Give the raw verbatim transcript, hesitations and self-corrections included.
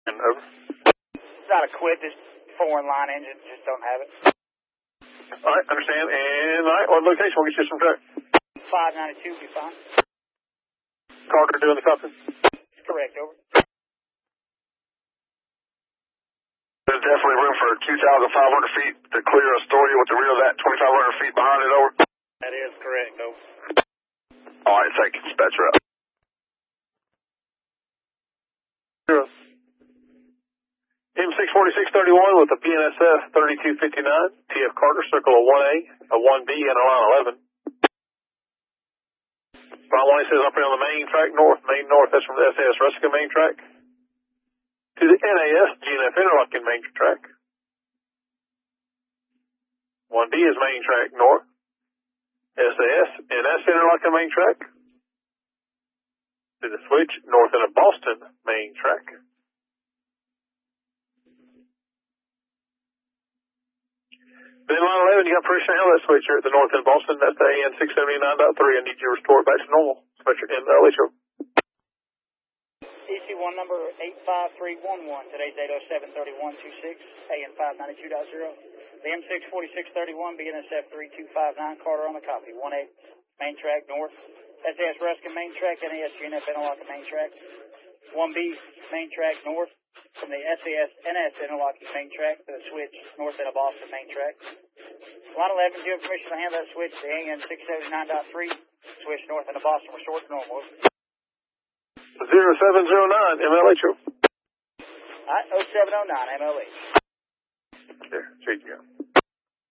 Over. It's not equipped. It's foreign line engine. Just don't have it. All right, understand. And all right, what location? We'll get you some track. five ninety-two will be fine. Carter doing the copy. Correct. Over. There's definitely room for two thousand five hundred feet to clear Astoria with the rear of that twenty-five hundred feet behind it. Over. That is correct. Over. All right, thank you. Dispatcher up. Zero. M six forty-six thirty-one with a P N S F thirty-two fifty-nine, T F Carter, circle a one A, a one B, and a line eleven. Line one says operating on the main track north, main north, that's from the S A S Ruskin main track. To the N A S, G N F Interlocking main track. one B is main track north, S A S, N S Interlocking main track. To the switch, north end of Boston main track. Then line eleven, you got permission to handle that switch here at the north end of Boston. That's the A N six seventy-nine point three. I need you to restore it back to normal. Switcher in L H O. E C one number eight five three one one. Today's date oh seven thirty-one twenty-six, A N five ninety-two point zero. The M six forty-six thirty-one, B N S F three two five nine, Carter on the copy. one eight, main track north. S A S Ruskin main track, N A S G N F Interlocking main track. one B, main track north. From the S A S N S Interlocking main track to the switch north end of Boston main track. Line eleven, do you have permission to handle that switch to A N six seventy-nine point three, switch north end of Boston, restore to normal. zero seven zero nine, M L H O. Alright, oh seven oh nine, M L H. There, check you out.